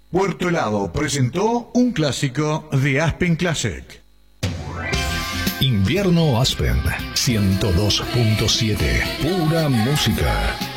Puerto Helado presentó un clásico de Aspen Classic. Invierno Aspen 102.7, pura música.